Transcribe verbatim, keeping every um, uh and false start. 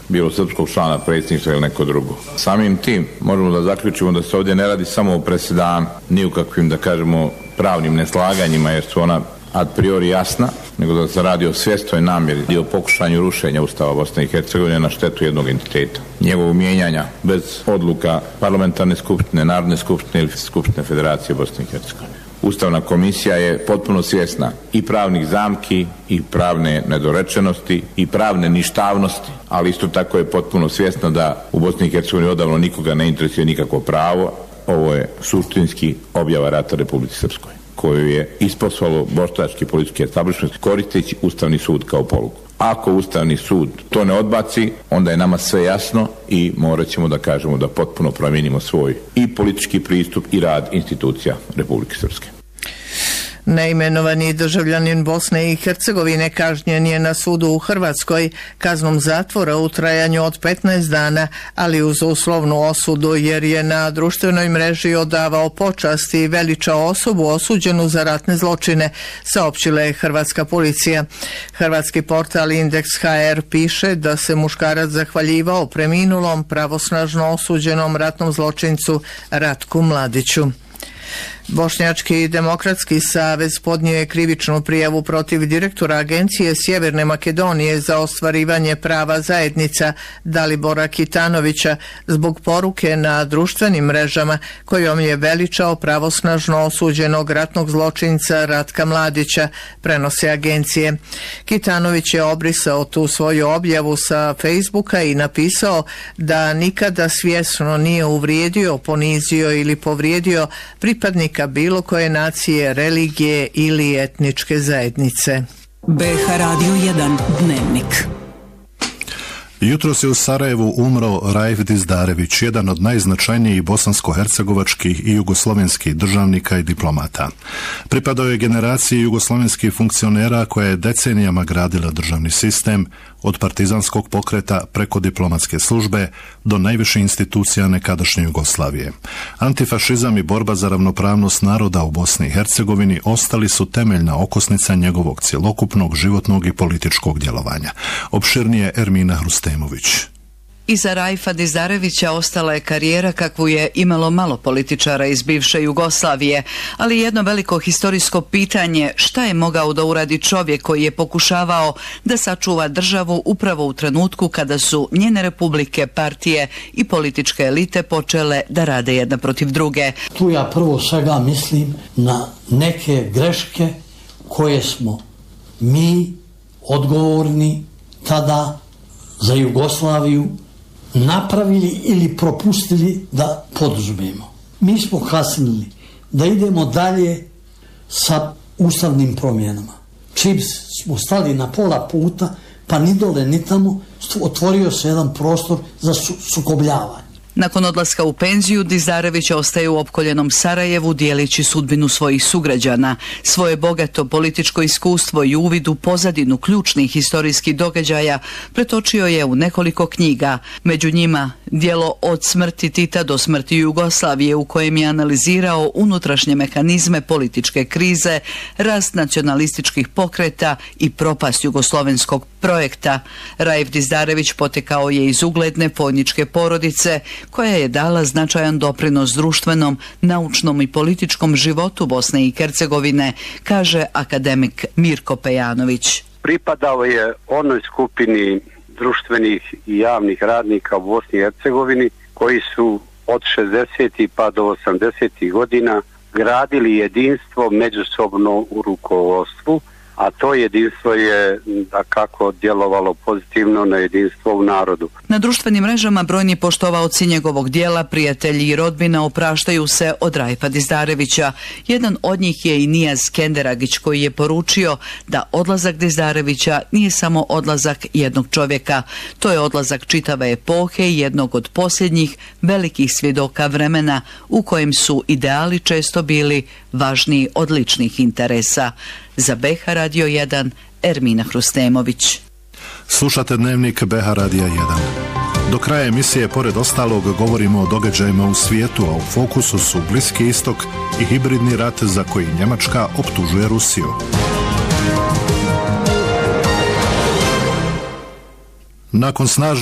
bilo srpskog člana predsjedništva ili neko drugo. Samim tim možemo da zaključimo da se ovdje ne radi samo o presedanu, ni u kakvim, da kažemo, pravnim neslaganjima, jer su ona a priori jasna, nego da se radi o svjesnoj namjeri i o pokušanju rušenja Ustava Bosne i Hercegovine na štetu jednog entiteta. Njegovog mijenjanja bez odluka parlamentarne skupštine, Narodne skupštine ili Skupštine Federacije Bosne i Hercegovine. Ustavna komisija je potpuno svjesna i pravnih zamki, i pravne nedorečenosti, i pravne ništavnosti, ali isto tako je potpuno svjesna da u Bosni i Hercegovini odavno nikoga ne interesuje nikakvo pravo. Ovo je suštinski objava rata Republici Srpskoj, koju je isposlalo bošnjački politički establishment koristeći Ustavni sud kao polugu. Ako Ustavni sud to ne odbaci, onda je nama sve jasno i morat ćemo da kažemo da potpuno promijenimo svoj i politički pristup i rad institucija Republike Srpske. Neimenovani državljanin Bosne i Hercegovine kažnjen je na sudu u Hrvatskoj kaznom zatvora u trajanju od petnaest dana, ali uz uslovnu osudu jer je na društvenoj mreži odavao počast i veličao osobu osuđenu za ratne zločine, saopćila je hrvatska policija. Hrvatski portal Indeks ha er piše da se muškarac zahvaljivao preminulom pravosnažno osuđenom ratnom zločincu Ratku Mladiću. Bošnjački demokratski savez podnio je krivičnu prijavu protiv direktora Agencije Sjeverne Makedonije za ostvarivanje prava zajednica Dalibora Kitanovića zbog poruke na društvenim mrežama kojom je veličao pravosnažno osuđenog ratnog zločinca Ratka Mladića, prenose agencije. Kitanović je obrisao tu svoju objavu sa Facebooka i napisao da nikada svjesno nije uvrijedio, ponizio ili povrijedio pripadnika bilo koje nacije, religije ili etničke zajednice. be ha Radio jedan dnevnik. Jutros je u Sarajevu umro Raif Dizdarević, jedan od najznačajnijih bosansko-hercegovačkih i jugoslovenskih državnika i diplomata. Pripadao je generaciji jugoslovenskih funkcionera koja je decenijama gradila državni sistem, od partizanskog pokreta preko diplomatske službe do najviših institucija nekadašnje Jugoslavije. Antifašizam i borba za ravnopravnost naroda u Bosni i Hercegovini ostali su temeljna okosnica njegovog cjelokupnog životnog i političkog djelovanja. Opširnije Ermina Hrustemović. Iza Raifa Dizdarevića ostala je karijera kakvu je imalo malo političara iz bivše Jugoslavije, ali jedno veliko historijsko pitanje šta je mogao da uradi čovjek koji je pokušavao da sačuva državu upravo u trenutku kada su njene republike, partije i političke elite počele da rade jedna protiv druge. Tu ja prvo svega mislim na neke greške koje smo mi odgovorni tada za Jugoslaviju napravili ili propustili da poduzmemo. Mi smo kasnili da idemo dalje sa ustavnim promjenama. Čim smo stali na pola puta, pa ni dole ni tamo, otvorio se jedan prostor za su, sukobljavanje. Nakon odlaska u penziju, Dizdarević ostaje u opkoljenom Sarajevu dijeleći sudbinu svojih sugrađana. Svoje bogato političko iskustvo i uvid u pozadinu ključnih historijskih događaja pretočio je u nekoliko knjiga. Među njima djelo Od smrti Tita do smrti Jugoslavije, u kojem je analizirao unutrašnje mehanizme političke krize, rast nacionalističkih pokreta i propast jugoslovenskog projekta. Raif Dizdarević potekao je iz ugledne vojničke porodice koja je dala značajan doprinos društvenom, naučnom i političkom životu Bosne i Hercegovine, kaže akademik Mirko Pejanović. Pripadao je onoj skupini društvenih i javnih radnika u Bosni i Hercegovini koji su od šezdesetih pa do osamdesetih godina gradili jedinstvo međusobno u rukovodstvu, a to jedinstvo je da kako djelovalo pozitivno na jedinstvo u narodu. Na društvenim mrežama brojni poštovaoci njegovog dijela, prijatelji i rodbina opraštaju se od Raifa Dizdarevića. Jedan od njih je i Nijaz Kenderagić, koji je poručio da odlazak Dizdarevića nije samo odlazak jednog čovjeka. To je odlazak čitave epohe i jednog od posljednjih velikih svjedoka vremena u kojem su ideali često bili važniji od ličnih interesa. Za be ha Radio jedan, Ermina Hrustemović. Slušate dnevnik be ha Radija jedan. Do kraja emisije, pored ostalog, govorimo o događajima u svijetu, a u fokusu su Bliski istok i hibridni rat za koji Njemačka optužuje Rusiju. Nakon snažnog